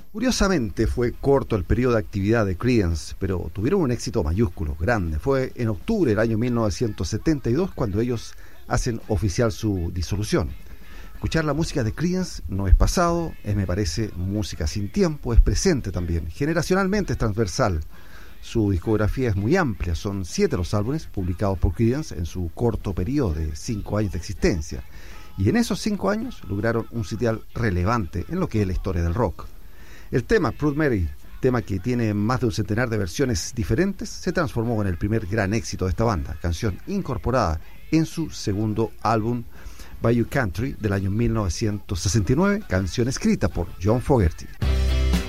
Curiosamente fue corto el periodo de actividad de Creedence, pero tuvieron un éxito mayúsculo, grande. Fue en octubre del año 1972 cuando ellos hacen oficial su disolución. Escuchar la música de Creedence no es pasado, me parece música sin tiempo, es presente también, generacionalmente es transversal. Su discografía es muy amplia, son 7 los álbumes publicados por Creedence en su corto periodo de 5 años de existencia. Y en esos 5 años lograron un sitial relevante en lo que es la historia del rock. El tema Proud Mary, tema que tiene más de un centenar de versiones diferentes, se transformó en el primer gran éxito de esta banda, canción incorporada en su segundo álbum Bayou Country del año 1969, canción escrita por John Fogerty.